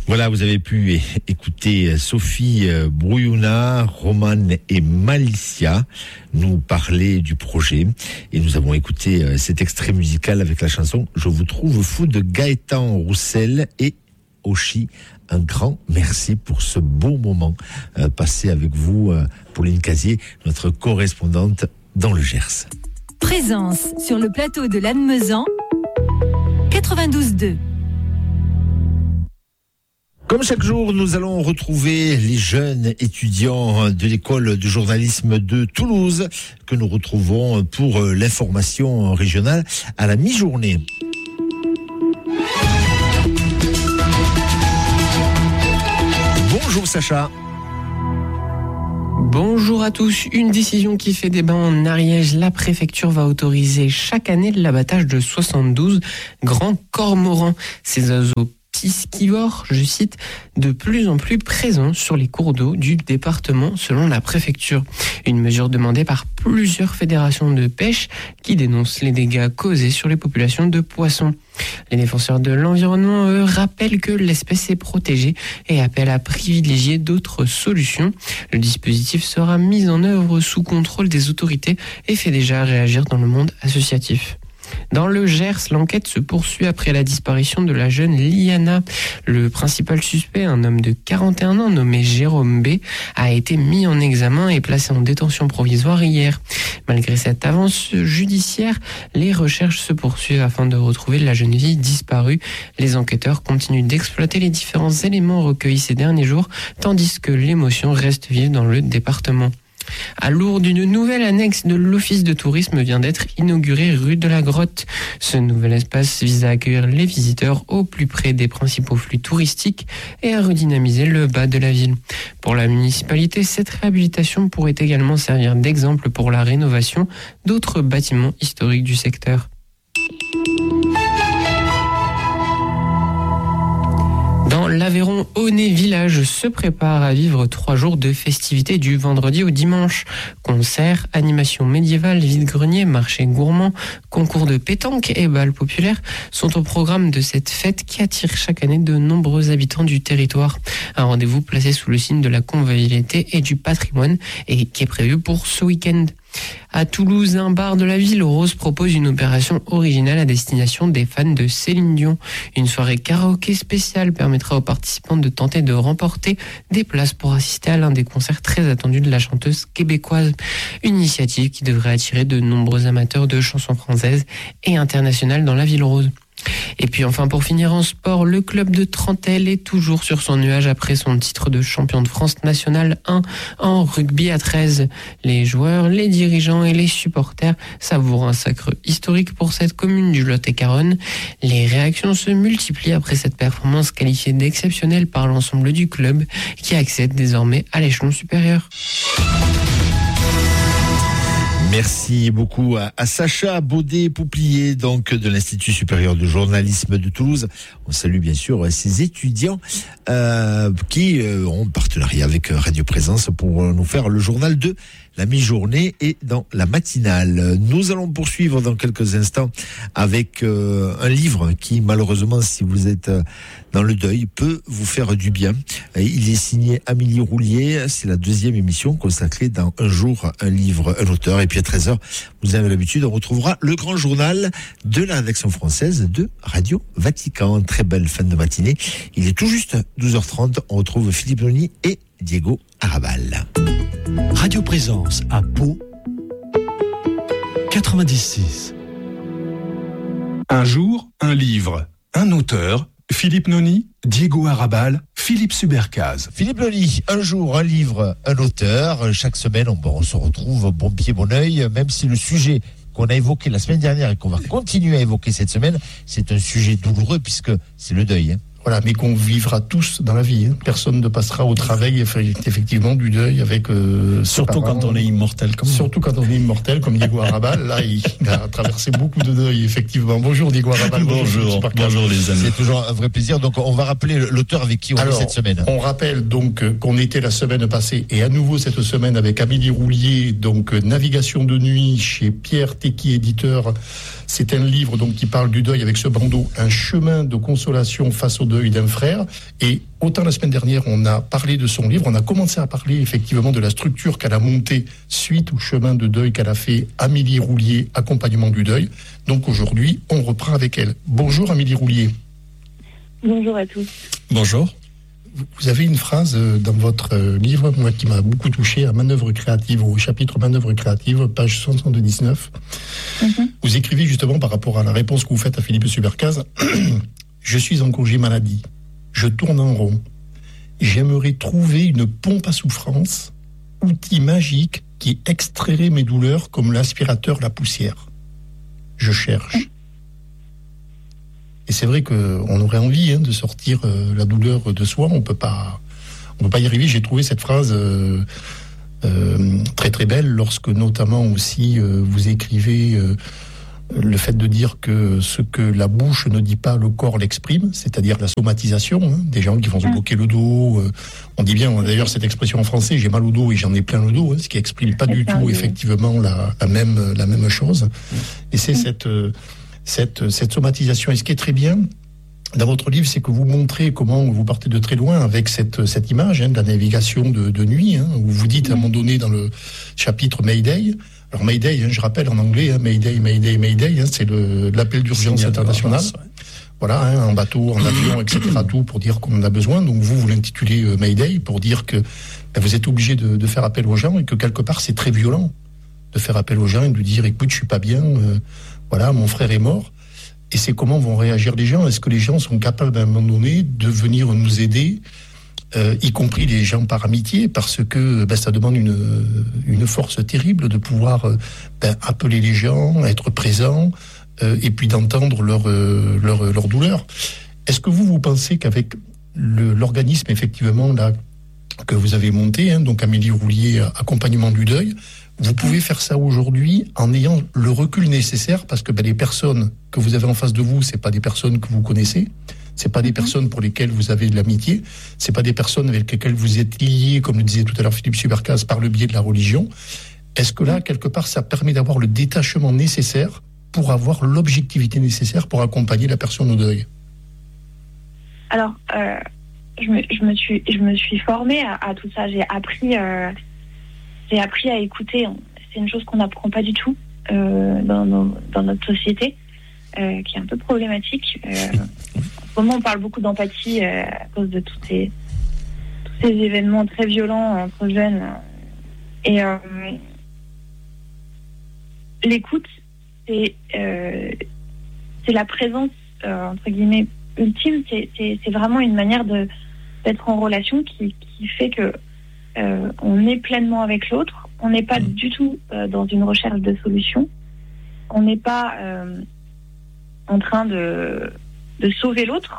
Voilà, vous avez pu écouter Sophie Brouillona, Roman et Malicia nous parler du projet. Et nous avons écouté cet extrait musical avec la chanson « Je vous trouve fou » de Gaëtan Roussel et Oshi. Un grand merci pour ce beau moment passé avec vous, Pauline Casier, notre correspondante dans le Gers. Présence sur le plateau de Lannemezan, 92.2. Comme chaque jour, nous allons retrouver les jeunes étudiants de l'école de journalisme de Toulouse que nous retrouvons pour l'information régionale à la mi-journée. Bonjour Sacha. Bonjour à tous. Une décision qui fait débat en Ariège. La préfecture va autoriser chaque année l'abattage de 72 grands cormorans. Ces oiseaux piscivores, je cite, de plus en plus présents sur les cours d'eau du département selon la préfecture. Une mesure demandée par plusieurs fédérations de pêche qui dénoncent les dégâts causés sur les populations de poissons. Les défenseurs de l'environnement, eux, rappellent que l'espèce est protégée et appellent à privilégier d'autres solutions. Le dispositif sera mis en œuvre sous contrôle des autorités et fait déjà réagir dans le monde associatif. Dans le Gers, l'enquête se poursuit après la disparition de la jeune Liana. Le principal suspect, un homme de 41 ans nommé Jérôme B, a été mis en examen et placé en détention provisoire hier. Malgré cette avance judiciaire, les recherches se poursuivent afin de retrouver la jeune fille disparue. Les enquêteurs continuent d'exploiter les différents éléments recueillis ces derniers jours, tandis que l'émotion reste vive dans le département. À Lourdes, une nouvelle annexe de l'Office de tourisme vient d'être inaugurée rue de la Grotte. Ce nouvel espace vise à accueillir les visiteurs au plus près des principaux flux touristiques et à redynamiser le bas de la ville. Pour la municipalité, cette réhabilitation pourrait également servir d'exemple pour la rénovation d'autres bâtiments historiques du secteur. Dans l'Aveyron, Aunay Village se prépare à vivre 3 jours de festivités du vendredi au dimanche. Concerts, animations médiévales, vide-grenier, marché gourmand, concours de pétanque et bal populaire sont au programme de cette fête qui attire chaque année de nombreux habitants du territoire. Un rendez-vous placé sous le signe de la convivialité et du patrimoine et qui est prévu pour ce week-end. À Toulouse, un bar de la ville Rose propose une opération originale à destination des fans de Céline Dion. Une soirée karaoké spéciale permettra aux participants de tenter de remporter des places pour assister à l'un des concerts très attendus de la chanteuse québécoise. Une initiative qui devrait attirer de nombreux amateurs de chansons françaises et internationales dans la ville Rose. Et puis enfin, pour finir en sport, le club de Trentelle est toujours sur son nuage après son titre de champion de France national 1 en rugby à 13. Les joueurs, les dirigeants et les supporters savourent un sacre historique pour cette commune du Lot-et-Garonne. Les réactions se multiplient après cette performance qualifiée d'exceptionnelle par l'ensemble du club qui accède désormais à l'échelon supérieur. Merci beaucoup à Sacha Baudet-Pouplier, donc de l'Institut supérieur de journalisme de Toulouse. On salue bien sûr ces étudiants qui ont partenariat avec Radio Présence pour nous faire le journal de la mi-journée et dans la matinale. Nous allons poursuivre dans quelques instants avec un livre qui, malheureusement, si vous êtes dans le deuil, peut vous faire du bien. Il est signé Amélie Roulier. C'est la 2e émission consacrée dans Un jour, un livre, un auteur. Et puis à 13h, vous avez l'habitude, on retrouvera le grand journal de la rédaction française de Radio Vatican. Très belle fin de matinée. Il est tout juste 12h30. On retrouve Philippe Noni et Diego Arabal. Radio Présence à Pau 96. Un jour, un livre, un auteur, Philippe Noni, Diego Arabal, Philippe Subercaz. Philippe Noni, un jour, un livre, un auteur. Chaque semaine, on se retrouve bon pied, bon oeil, même si le sujet qu'on a évoqué la semaine dernière et qu'on va continuer à évoquer cette semaine, c'est un sujet douloureux puisque c'est le deuil. Voilà, mais qu'on vivra tous dans la vie. Personne ne passera au travail effectivement du deuil avec surtout quand on est immortel. Surtout quand on est immortel, comme Diego Arabal. Là, il a traversé beaucoup de deuil, effectivement. Bonjour Diego Arabal. Bonjour les amis. C'est toujours un vrai plaisir. Donc on va rappeler l'auteur avec qui on est cette semaine. On rappelle donc qu'on était la semaine passée et à nouveau cette semaine avec Amélie Roulier, donc Navigation de nuit chez Pierre Tequi éditeur. C'est un livre donc qui parle du deuil avec ce bandeau, un chemin de consolation face au deuil d'un frère. Et autant la semaine dernière, on a parlé de son livre, on a commencé à parler effectivement de la structure qu'elle a montée suite au chemin de deuil qu'elle a fait, Amélie Roulier, accompagnement du deuil. Donc aujourd'hui, on reprend avec elle. Bonjour Amélie Roulier. Bonjour à tous. Bonjour. Vous avez une phrase dans votre livre, moi, qui m'a beaucoup touché, à Manœuvre créative, au chapitre Manœuvre créative, page 79. Vous écrivez justement par rapport à la réponse que vous faites à Philippe Subercaz. Je suis en congé maladie. Je tourne en rond. J'aimerais trouver une pompe à souffrance, outil magique qui extrairait mes douleurs comme l'aspirateur la poussière. Je cherche. Et c'est vrai qu'on aurait envie de sortir la douleur de soi. On peut pas y arriver. J'ai trouvé cette phrase très très belle lorsque notamment aussi vous écrivez le fait de dire que ce que la bouche ne dit pas, le corps l'exprime, c'est-à-dire la somatisation, des gens qui vont se bloquer le dos. On dit bien, d'ailleurs cette expression en français, j'ai mal au dos et j'en ai plein le dos, ce qui exprime pas du tout effectivement la même chose. Et c'est cette somatisation. Et ce qui est très bien dans votre livre, c'est que vous montrez comment vous partez de très loin avec cette image de la navigation de nuit, où vous dites à un moment donné dans le chapitre Mayday. Alors Mayday, je rappelle en anglais, Mayday, Mayday, Mayday, c'est l'appel d'urgence international. Voilà, en bateau, en avion, etc. Tout pour dire qu'on en a besoin. Donc vous l'intitulez Mayday pour dire que vous êtes obligé de faire appel aux gens et que quelque part c'est très violent de faire appel aux gens et de dire écoute, je suis pas bien. Voilà, mon frère est mort. Et c'est comment vont réagir les gens. Est-ce que les gens sont capables à un moment donné de venir nous aider, y compris les gens par amitié, parce que ça demande une force terrible de pouvoir appeler les gens, être présent, et puis d'entendre leur douleur. Est-ce que vous pensez qu'avec l'organisme effectivement là que vous avez monté, donc Amélie Roulier, accompagnement du deuil, vous pouvez faire ça aujourd'hui en ayant le recul nécessaire parce que les personnes que vous avez en face de vous, c'est pas des personnes que vous connaissez, c'est pas des personnes pour lesquelles vous avez de l'amitié, c'est pas des personnes avec lesquelles vous êtes liés, comme le disait tout à l'heure Philippe Subercaz, par le biais de la religion. Est-ce que là, quelque part, ça permet d'avoir le détachement nécessaire pour avoir l'objectivité nécessaire pour accompagner la personne au deuil? Alors, je me suis formée à tout ça. J'ai appris à écouter. C'est une chose qu'on n'apprend pas du tout dans notre société, qui est un peu problématique. En ce moment, on parle beaucoup d'empathie à cause de tous ces événements très violents entre jeunes. Et l'écoute, c'est la présence, entre guillemets, ultime. C'est vraiment une manière d'être en relation qui fait que on est pleinement avec l'autre. On n'est pas du tout dans une recherche de solution. On n'est pas en train de sauver l'autre.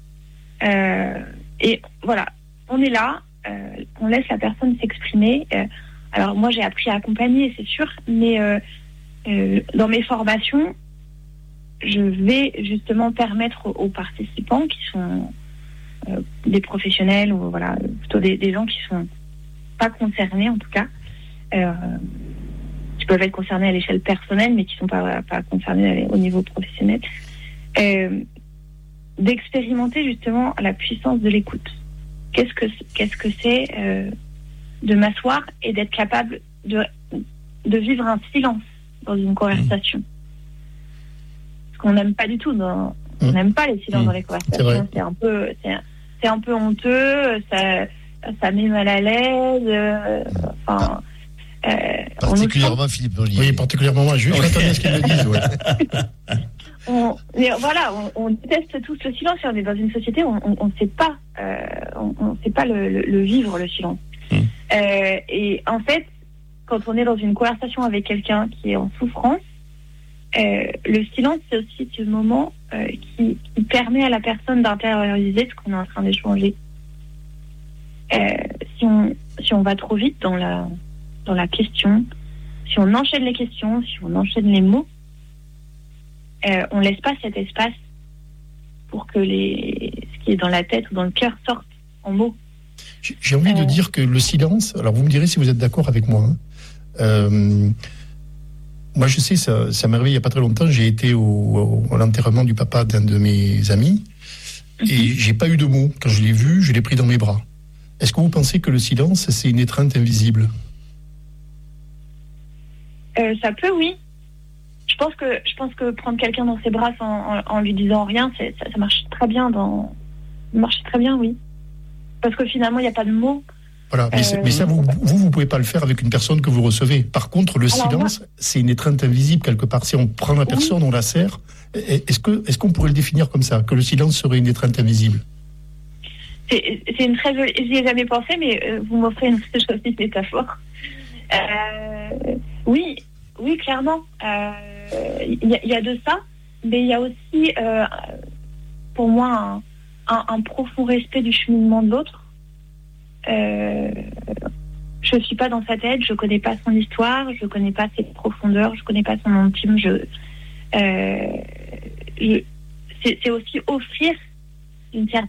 Et voilà, on est là, on laisse la personne s'exprimer. Alors moi, j'ai appris à accompagner, c'est sûr, mais dans mes formations, je vais justement permettre aux participants qui sont des professionnels ou voilà, plutôt des gens qui sont pas concernés en tout cas, qui peuvent être concernés à l'échelle personnelle mais qui sont pas concernés au niveau professionnel, d'expérimenter justement la puissance de l'écoute. Qu'est-ce que c'est de m'asseoir et d'être capable de vivre un silence dans une conversation, parce qu'on n'aime pas du tout on n'aime pas les silences dans les conversations. C'est un peu honteux, ça met mal à l'aise. Particulièrement Philippe Nollier. Oui, particulièrement moi. Je m'attendais à ce qu'il me dise. Ouais. On déteste tous le silence. Et on est dans une société où on ne sait pas, on sait pas le vivre, le silence. Et en fait, quand on est dans une conversation avec quelqu'un qui est en souffrance, le silence, c'est aussi ce moment qui permet à la personne d'intérioriser ce qu'on est en train d'échanger. Si on va trop vite dans la question, si on enchaîne les questions, si on enchaîne les mots, on laisse pas cet espace pour que ce qui est dans la tête ou dans le cœur sorte en mots. J'ai envie de dire que le silence, alors vous me direz si vous êtes d'accord avec moi, Moi, je sais, ça m'est arrivé il n'y a pas très longtemps. J'ai été à l'enterrement du papa d'un de mes amis et j'ai pas eu de mots. Quand je l'ai vu, je l'ai pris dans mes bras. Est-ce que vous pensez que le silence, c'est une étreinte invisible ? Ça peut, oui. Je pense que prendre quelqu'un dans ses bras en lui disant rien, ça marche très bien. Ça marche très bien, oui. Parce que finalement, il n'y a pas de mots. Voilà, mais ça, vous pouvez pas le faire avec une personne que vous recevez. Par contre, le silence, c'est une étreinte invisible quelque part. Si on prend la personne, on la serre. Est-ce qu'on pourrait le définir comme ça, que le silence serait une étreinte invisible ? C'est une très jolie. J'y ai jamais pensé, mais vous m'offrez une très jolie métaphore. Oui, clairement. Il y a de ça, mais il y a aussi, pour moi, un profond respect du cheminement de l'autre. Je suis pas dans sa tête, je connais pas son histoire, je connais pas ses profondeurs, je connais pas son intime. C'est aussi offrir une certaine